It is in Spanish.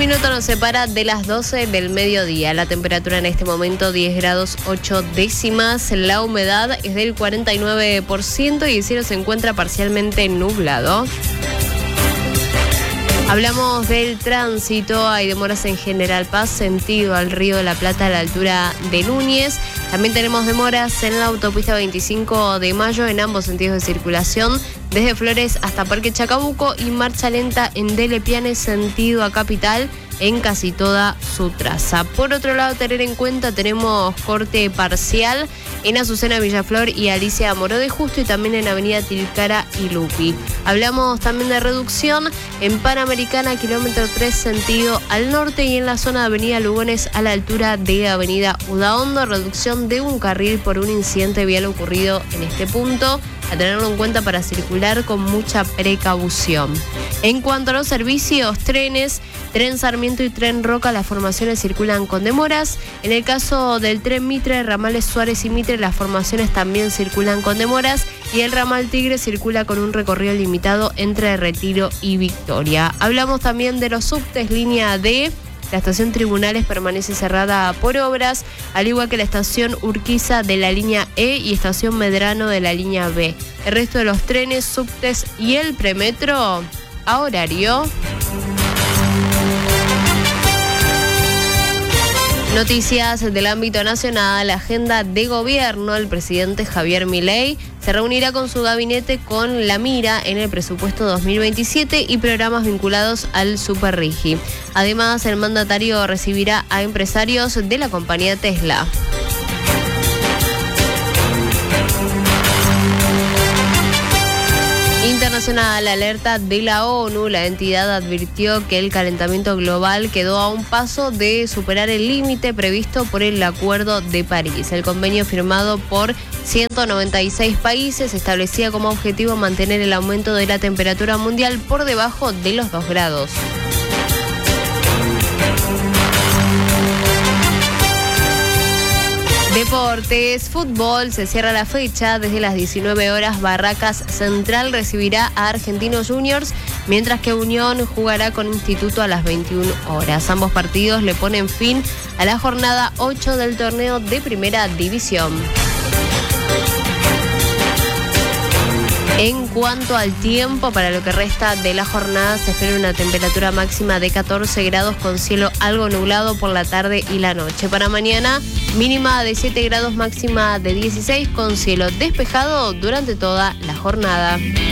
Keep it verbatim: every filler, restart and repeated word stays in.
minuto nos separa de las doce del mediodía. La temperatura en este momento diez grados ocho décimas. La humedad es del cuarenta y nueve por ciento y el cielo se encuentra parcialmente nublado. Hablamos del tránsito, hay demoras en General Paz, sentido al Río de la Plata a la altura de Núñez. También tenemos demoras en la autopista veinticinco de mayo en ambos sentidos de circulación, desde Flores hasta Parque Chacabuco, y marcha lenta en Delepiane, sentido a Capital, en casi toda su traza. Por otro lado, tener en cuenta, tenemos corte parcial en Azucena, Villaflor y Alicia Moró de Justo, y también en Avenida Tilcara y Lupi. Hablamos también de reducción en Panamericana, kilómetro tres, sentido al norte, y en la zona de Avenida Lugones a la altura de Avenida Udaondo, reducción de un carril por un incidente vial ocurrido en este punto, a tenerlo en cuenta para circular con mucha precaución. En cuanto a los servicios, trenes, Tren Sarmiento y Tren Roca, las formaciones circulan con demoras. En el caso del Tren Mitre, ramales Suárez y Mitre, las formaciones también circulan con demoras, y el ramal Tigre circula con un recorrido limitado entre Retiro y Victoria. Hablamos también de los subtes línea D. La estación Tribunales permanece cerrada por obras, al igual que la estación Urquiza de la línea E y estación Medrano de la línea B. El resto de los trenes, subtes y el premetro a horario. Noticias del ámbito nacional, la agenda de gobierno. El presidente Javier Milei se reunirá con su gabinete con la mira en el presupuesto dos mil veintisiete y programas vinculados al Superrigi. Además, el mandatario recibirá a empresarios de la compañía Tesla. Internacional, alerta de la ONU. La entidad advirtió que el calentamiento global quedó a un paso de superar el límite previsto por el Acuerdo de París. El convenio firmado por ciento noventa y seis países establecía como objetivo mantener el aumento de la temperatura mundial por debajo de los dos grados. Deportes, fútbol, se cierra la fecha. Desde las diecinueve horas, Barracas Central recibirá a Argentinos Juniors, mientras que Unión jugará con Instituto a las veintiuna horas. Ambos partidos le ponen fin a la jornada ocho del torneo de Primera División. En cuanto al tiempo, para lo que resta de la jornada se espera una temperatura máxima de catorce grados con cielo algo nublado por la tarde y la noche. Para mañana, mínima de siete grados, máxima de dieciséis con cielo despejado durante toda la jornada.